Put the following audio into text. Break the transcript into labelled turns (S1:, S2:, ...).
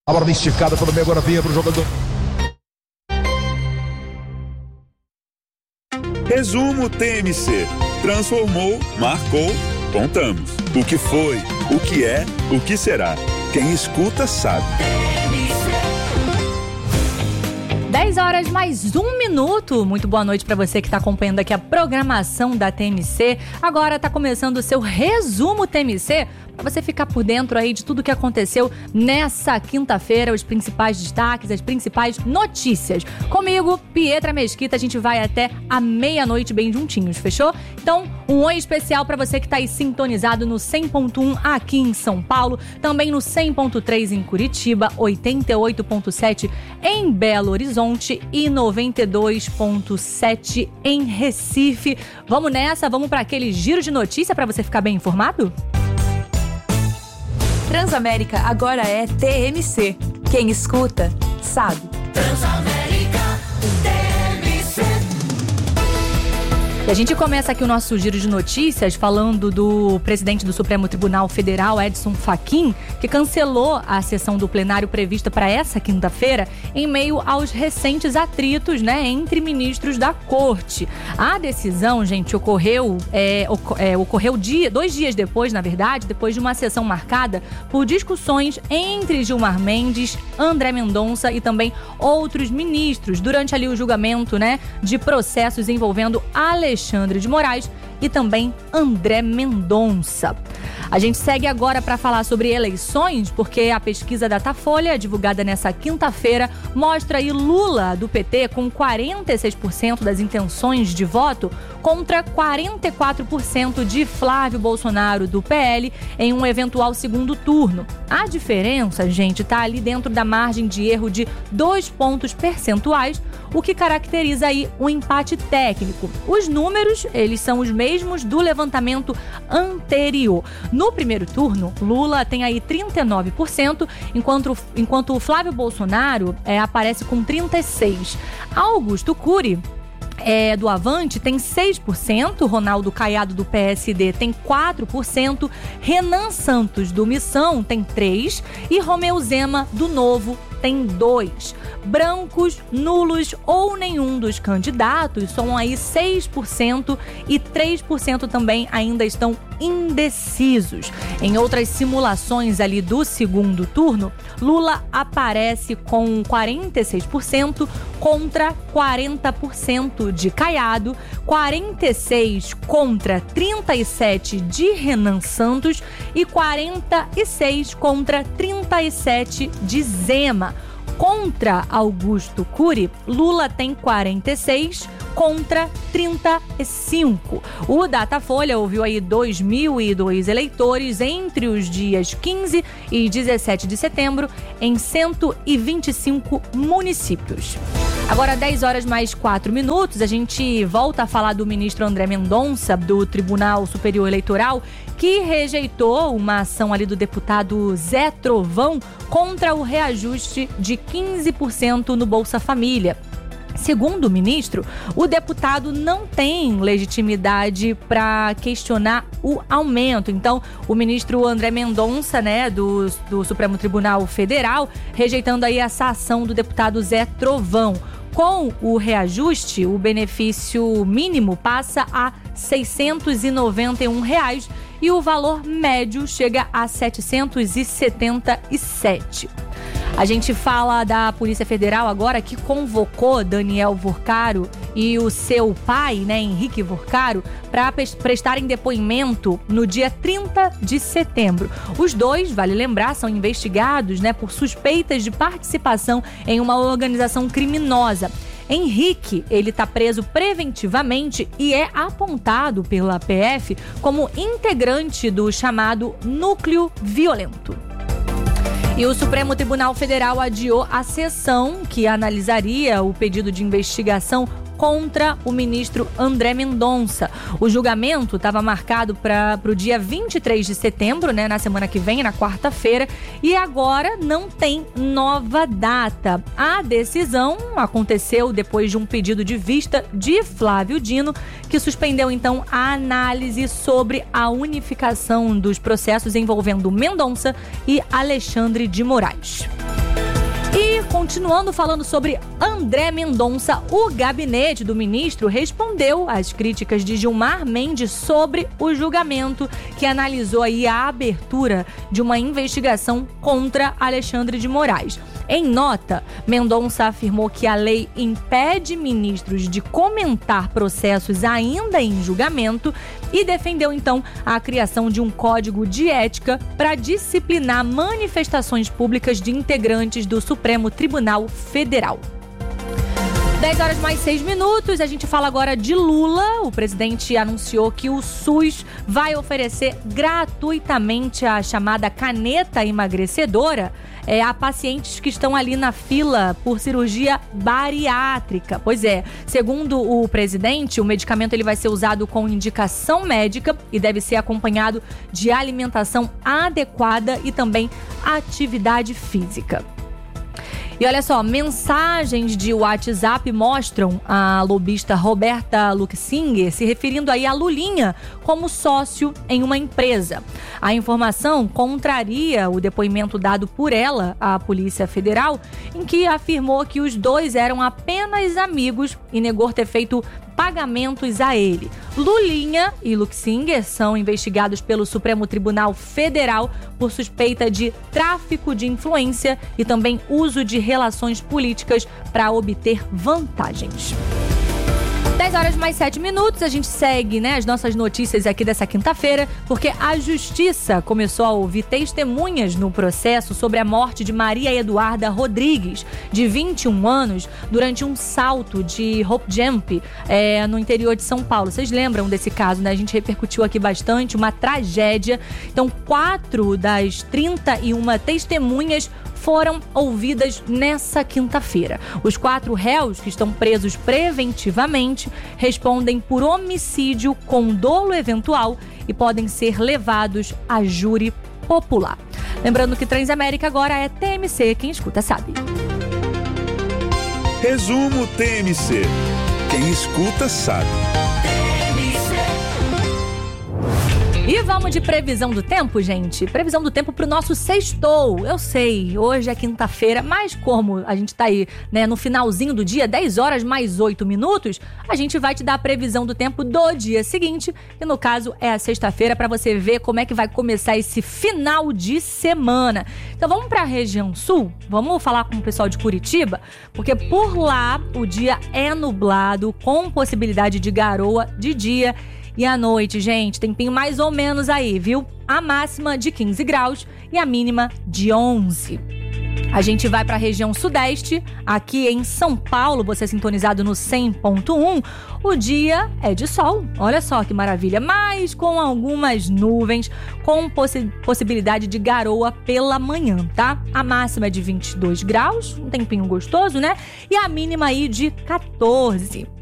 S1: A bola esticada pelo meio, agora vinha pro jogador.
S2: Resumo TMC. Transformou, marcou, contamos. O que foi, o que é, o que será. Quem escuta sabe.
S3: 10 horas mais 1 minuto. Muito boa noite para você que está acompanhando aqui a programação da TMC. Agora está começando o seu resumo TMC, para você ficar por dentro aí de tudo que aconteceu nessa quinta-feira, os principais destaques, as principais notícias. Comigo, Pietra Mesquita, a gente vai até a meia-noite bem juntinhos, fechou? Então, um oi especial para você que tá aí sintonizado no 100.1 aqui em São Paulo, também no 100.3 em Curitiba, 88.7 em Belo Horizonte e 92.7 em Recife. Vamos nessa, vamos para aquele giro de notícia para você ficar bem informado?
S4: Transamérica agora é TMC. Quem escuta, sabe.
S3: Transamérica TMC. E a gente começa aqui o nosso giro de notícias falando do presidente do Supremo Tribunal Federal, Edson Fachin, que cancelou a sessão do plenário prevista para essa quinta-feira em meio aos recentes atritos, entre ministros da corte. A decisão, gente, ocorreu 2 dias depois, na verdade, depois de uma sessão marcada por discussões entre Gilmar Mendes, André Mendonça e também outros ministros durante ali o julgamento, de processos envolvendo Alexandre de Moraes e também André Mendonça. A gente segue agora para falar sobre eleições, porque a pesquisa Datafolha, divulgada nessa quinta-feira, mostra aí Lula, do PT, com 46% das intenções de voto contra 44% de Flávio Bolsonaro, do PL, em um eventual segundo turno. A diferença, gente, está ali dentro da margem de erro de 2 pontos percentuais, o que caracteriza aí um empate técnico. Os números, eles são os mesmos do levantamento anterior. No primeiro turno, Lula tem aí 39%, enquanto o Flávio Bolsonaro aparece com 36%. Augusto Cury, do Avante, tem 6%, Ronaldo Caiado, do PSD, tem 4%, Renan Santos, do Missão, tem 3% e Romeu Zema, do Novo, tem 2%. Brancos, nulos ou nenhum dos candidatos são aí 6% e 3% também ainda estão indecisos. Em outras simulações ali do segundo turno, Lula aparece com 46% contra 40% de Caiado, 46% contra 37% de Renan Santos e 46% contra 37% de Zema. Contra Augusto Cury, Lula tem 46% contra 35%. O Datafolha ouviu aí 2.002 eleitores entre os dias 15 e 17 de setembro em 125 municípios. Agora, 10 horas mais 4 minutos, a gente volta a falar do ministro André Mendonça, do Tribunal Superior Eleitoral, que rejeitou uma ação ali do deputado Zé Trovão contra o reajuste de 15% no Bolsa Família. Segundo o ministro, o deputado não tem legitimidade para questionar o aumento. Então, o ministro André Mendonça, do Supremo Tribunal Federal, rejeitando aí essa ação do deputado Zé Trovão. Com o reajuste, o benefício mínimo passa a R$ 691 e o valor médio chega a R$ 777. A gente fala da Polícia Federal agora, que convocou Daniel Vorcaro e o seu pai, Henrique Vorcaro, para prestarem depoimento no dia 30 de setembro. Os dois, vale lembrar, são investigados por suspeitas de participação em uma organização criminosa. Henrique, ele está preso preventivamente e é apontado pela PF como integrante do chamado núcleo violento. E o Supremo Tribunal Federal adiou a sessão que analisaria o pedido de investigação contra o ministro André Mendonça. O julgamento estava marcado para o dia 23 de setembro, na semana que vem, na quarta-feira, e agora não tem nova data. A decisão aconteceu depois de um pedido de vista de Flávio Dino, que suspendeu então a análise sobre a unificação dos processos envolvendo Mendonça e Alexandre de Moraes. continuando falando sobre André Mendonça, o gabinete do ministro respondeu às críticas de Gilmar Mendes sobre o julgamento que analisou aí a abertura de uma investigação contra Alexandre de Moraes. Em nota, Mendonça afirmou que a lei impede ministros de comentar processos ainda em julgamento e defendeu, então, a criação de um código de ética para disciplinar manifestações públicas de integrantes do Supremo Tribunal Federal. 10h mais 6, a gente fala agora de Lula. O presidente anunciou que o SUS vai oferecer gratuitamente a chamada caneta emagrecedora a pacientes que estão ali na fila por cirurgia bariátrica. Pois é, segundo o presidente, o medicamento ele vai ser usado com indicação médica e deve ser acompanhado de alimentação adequada e também atividade física. E olha só, mensagens de WhatsApp mostram a lobista Roberta Luxinger se referindo aí a Lulinha como sócio em uma empresa. A informação contraria o depoimento dado por ela à Polícia Federal, em que afirmou que os dois eram apenas amigos e negou ter feito pagamentos a ele. Lulinha e Luxinger são investigados pelo Supremo Tribunal Federal por suspeita de tráfico de influência e também uso de relações políticas para obter vantagens. 10h mais 7, a gente segue, as nossas notícias aqui dessa quinta-feira, porque a Justiça começou a ouvir testemunhas no processo sobre a morte de Maria Eduarda Rodrigues, de 21 anos, durante um salto de rope jump no interior de São Paulo. Vocês lembram desse caso, né? A gente repercutiu aqui bastante, uma tragédia. Então, 4 das 31 testemunhas foram ouvidas nessa quinta-feira. Os 4 réus que estão presos preventivamente respondem por homicídio com dolo eventual e podem ser levados a júri popular. Lembrando que Transamérica agora é TMC, quem escuta sabe.
S2: Resumo TMC. Quem escuta sabe.
S3: E vamos de previsão do tempo, gente? Previsão do tempo pro nosso sextou. Eu sei, hoje é quinta-feira, mas como a gente tá aí, no finalzinho do dia, 10h mais 8, a gente vai te dar a previsão do tempo do dia seguinte, que no caso é a sexta-feira, para você ver como é que vai começar esse final de semana. Então vamos pra região sul, vamos falar com o pessoal de Curitiba, porque por lá o dia é nublado, com possibilidade de garoa de dia. E à noite, gente, tempinho mais ou menos aí, viu? A máxima de 15 graus e a mínima de 11. A gente vai para a região sudeste, aqui em São Paulo, você sintonizado no 100.1, o dia é de sol, olha só que maravilha, mas com algumas nuvens, com possibilidade de garoa pela manhã, tá? A máxima é de 22 graus, um tempinho gostoso, né? E a mínima aí de 14.